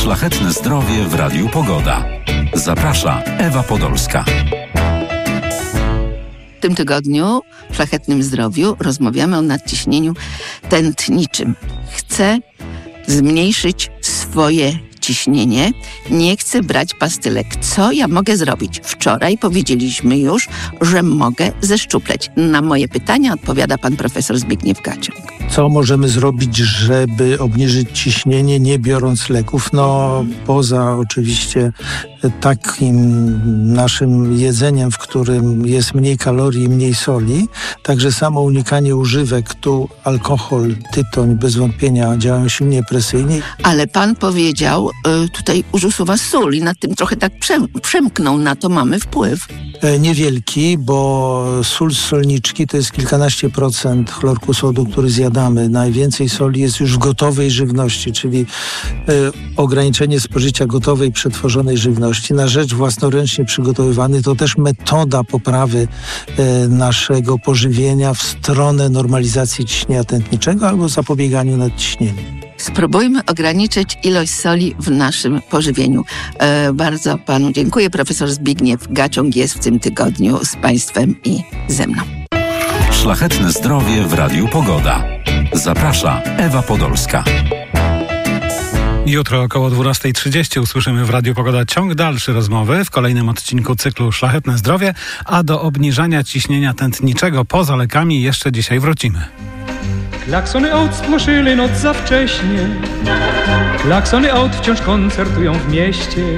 Szlachetne zdrowie w Radiu Pogoda. Zaprasza Ewa Podolska. W tym tygodniu w Szlachetnym Zdrowiu rozmawiamy o nadciśnieniu tętniczym. Chcę zmniejszyć swoje ciśnienie, nie chcę brać pastylek. Co ja mogę zrobić? Wczoraj powiedzieliśmy już, że mogę zeszczupleć. Na moje pytania odpowiada pan profesor Zbigniew Gaciąg. Co możemy zrobić, żeby obniżyć ciśnienie, nie biorąc leków? No, poza oczywiście takim naszym jedzeniem, w którym jest mniej kalorii i mniej soli, także samo unikanie używek, tu alkohol, tytoń bez wątpienia działają silnie presyjnie. Ale pan powiedział, tutaj usuwa sól i nad tym trochę tak przemknął, na to mamy wpływ. Niewielki, bo sól z solniczki to jest kilkanaście procent chlorku sodu, który zjadamy. Najwięcej soli jest już w gotowej żywności, czyli ograniczenie spożycia gotowej, przetworzonej żywności na rzecz własnoręcznie przygotowywanej. To też metoda poprawy naszego pożywienia w stronę normalizacji ciśnienia tętniczego albo zapobieganiu nadciśnieniu. Spróbujmy ograniczyć ilość soli w naszym pożywieniu. Bardzo panu dziękuję. Profesor Zbigniew Gaciąg jest w tym tygodniu z państwem i ze mną. Szlachetne zdrowie w Radiu Pogoda. Zaprasza Ewa Podolska. Jutro około 12:30 usłyszymy w Radiu Pogoda ciąg dalszy rozmowy w kolejnym odcinku cyklu Szlachetne Zdrowie, a do obniżania ciśnienia tętniczego poza lekami jeszcze dzisiaj wrócimy. Klaksony aut spłoszyły noc za wcześnie. Klaksony aut wciąż koncertują w mieście.